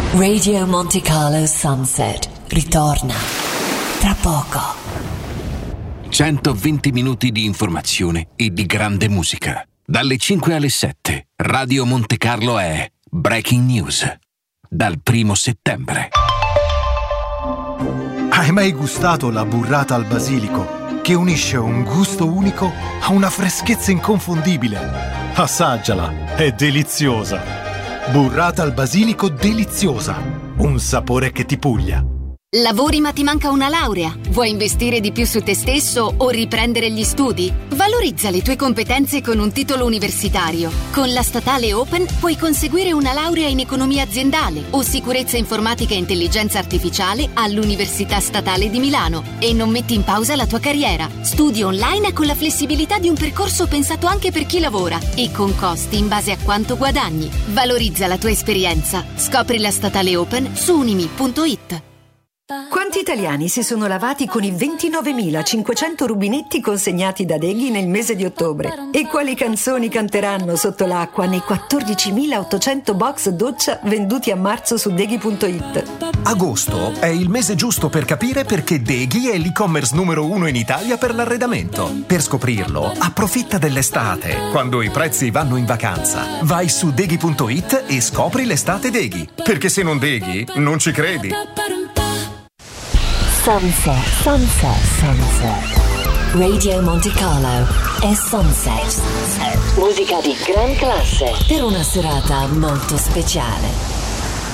Radio Monte Carlo Sunset ritorna tra poco. 120 minuti di informazione e di grande musica. Dalle 5 alle 7, Radio Monte Carlo è Breaking News. Dal 1 settembre. Hai mai gustato la burrata al basilico, che unisce un gusto unico a una freschezza inconfondibile? Assaggiala, è deliziosa. Burrata al basilico deliziosa, un sapore che ti puglia. Lavori ma ti manca una laurea? Vuoi investire di più su te stesso o riprendere gli studi? Valorizza le tue competenze con un titolo universitario. Con la Statale Open puoi conseguire una laurea in economia aziendale o sicurezza informatica e intelligenza artificiale all'Università Statale di Milano e non metti in pausa la tua carriera. Studi online con la flessibilità di un percorso pensato anche per chi lavora e con costi in base a quanto guadagni. Valorizza la tua esperienza. Scopri la Statale Open su unimi.it. Quanti italiani si sono lavati con i 29.500 rubinetti consegnati da Deghi nel mese di ottobre? E quali canzoni canteranno sotto l'acqua nei 14.800 box doccia venduti a marzo su Deghi.it? Agosto è il mese giusto per capire perché Deghi è l'e-commerce numero 1 in Italia per l'arredamento. Per scoprirlo, approfitta dell'estate, quando i prezzi vanno in vacanza. Vai su Deghi.it e scopri l'estate Deghi. Perché se non Deghi, non ci credi. Sunset. Radio Monte Carlo è Sunset. Musica di gran classe per una serata molto speciale.